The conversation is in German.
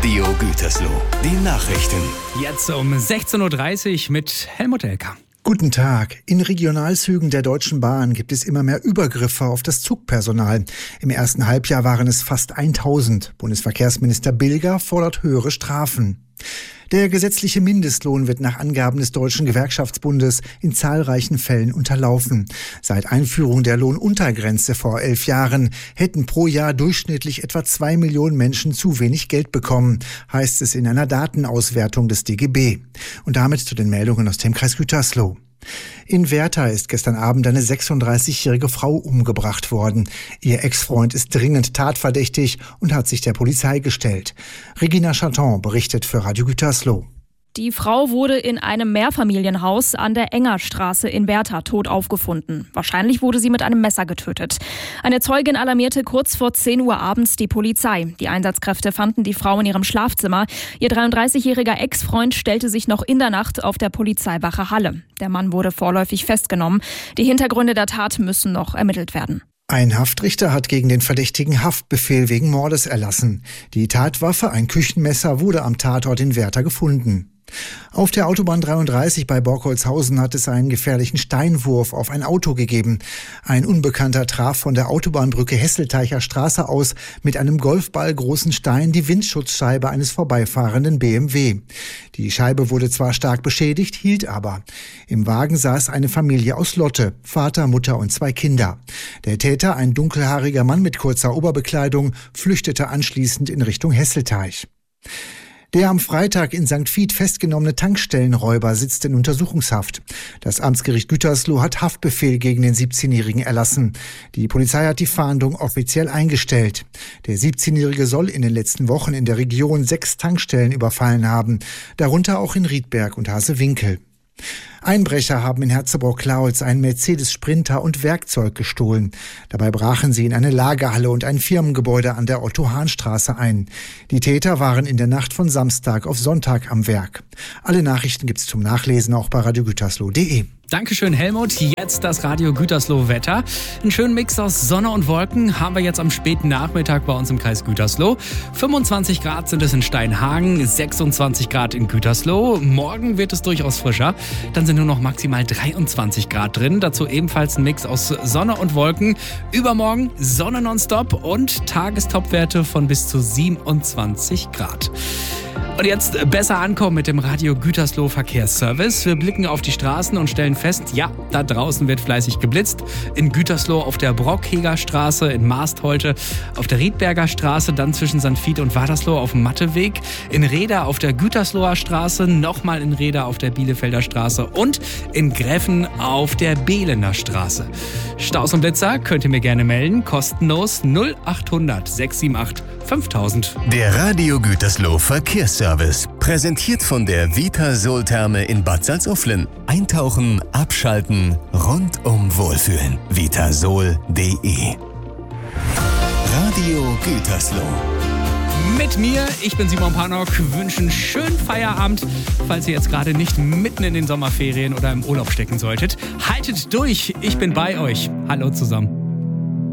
Radio Gütersloh, die Nachrichten. Jetzt um 16.30 Uhr mit Helmut Elker. Guten Tag. In Regionalzügen der Deutschen Bahn gibt es immer mehr Übergriffe auf das Zugpersonal. Im ersten Halbjahr waren es fast 1000. Bundesverkehrsminister Bilger fordert höhere Strafen. Der gesetzliche Mindestlohn wird nach Angaben des Deutschen Gewerkschaftsbundes in zahlreichen Fällen unterlaufen. Seit Einführung der Lohnuntergrenze vor 11 Jahren hätten pro Jahr durchschnittlich etwa 2 Millionen Menschen zu wenig Geld bekommen, heißt es in einer Datenauswertung des DGB. Und damit zu den Meldungen aus dem Kreis Gütersloh. In Werther ist gestern Abend eine 36-jährige Frau umgebracht worden. Ihr Ex-Freund ist dringend tatverdächtig und hat sich der Polizei gestellt. Regina Chaton berichtet für Radio Gütersloh. Die Frau wurde in einem Mehrfamilienhaus an der Engerstraße in Werther tot aufgefunden. Wahrscheinlich wurde sie mit einem Messer getötet. Eine Zeugin alarmierte kurz vor 10 Uhr abends die Polizei. Die Einsatzkräfte fanden die Frau in ihrem Schlafzimmer. Ihr 33-jähriger Ex-Freund stellte sich noch in der Nacht auf der Polizeiwache Halle. Der Mann wurde vorläufig festgenommen. Die Hintergründe der Tat müssen noch ermittelt werden. Ein Haftrichter hat gegen den Verdächtigen Haftbefehl wegen Mordes erlassen. Die Tatwaffe, ein Küchenmesser, wurde am Tatort in Werther gefunden. Auf der Autobahn 33 bei Borkholzhausen hat es einen gefährlichen Steinwurf auf ein Auto gegeben. Ein Unbekannter traf von der Autobahnbrücke Hesselteicher Straße aus mit einem golfballgroßen Stein die Windschutzscheibe eines vorbeifahrenden BMW. Die Scheibe wurde zwar stark beschädigt, hielt aber. Im Wagen saß eine Familie aus Lotte, Vater, Mutter und 2 Kinder. Der Täter, ein dunkelhaariger Mann mit kurzer Oberbekleidung, flüchtete anschließend in Richtung Hesselteich. Der am Freitag in St. Vith festgenommene Tankstellenräuber sitzt in Untersuchungshaft. Das Amtsgericht Gütersloh hat Haftbefehl gegen den 17-Jährigen erlassen. Die Polizei hat die Fahndung offiziell eingestellt. Der 17-Jährige soll in den letzten Wochen in der Region 6 Tankstellen überfallen haben, darunter auch in Riedberg und Hasewinkel. Einbrecher haben in Herzebrock-Klautz einen Mercedes Sprinter und Werkzeug gestohlen. Dabei brachen sie in eine Lagerhalle und ein Firmengebäude an der Otto-Hahn-Straße ein. Die Täter waren in der Nacht von Samstag auf Sonntag am Werk. Alle Nachrichten gibt's zum Nachlesen auch bei radiogütersloh.de. Dankeschön, Helmut. Jetzt das Radio Gütersloh Wetter. Einen schönen Mix aus Sonne und Wolken haben wir jetzt am späten Nachmittag bei uns im Kreis Gütersloh. 25 Grad sind es in Steinhagen, 26 Grad in Gütersloh. Morgen wird es durchaus frischer. Dann sind nur noch maximal 23 Grad drin. Dazu ebenfalls ein Mix aus Sonne und Wolken. Übermorgen Sonne nonstop und Tagestopwerte von bis zu 27 Grad. Und jetzt besser ankommen mit dem Radio Gütersloh Verkehrsservice. Wir blicken auf die Straßen und stellen fest, ja, da draußen wird fleißig geblitzt. In Gütersloh auf der Brockheger Straße, in Marstholte auf der Riedberger Straße, dann zwischen St. Vith und Wadersloh auf dem Matteweg, in Reda auf der Gütersloher Straße, nochmal in Reda auf der Bielefelder Straße und in Greffen auf der Behlener Straße. Staus und Blitzer könnt ihr mir gerne melden, kostenlos 0800 678 5000. Der Radio Gütersloh Verkehrsservice, präsentiert von der Vitasol-Therme in Bad Salzuflen. Eintauchen, abschalten, rundum wohlfühlen. Vitasol.de. Radio Gütersloh. Mit mir, ich bin Simon Panok, wünsche einen schönen Feierabend, falls ihr jetzt gerade nicht mitten in den Sommerferien oder im Urlaub stecken solltet. Haltet durch, ich bin bei euch. Hallo zusammen.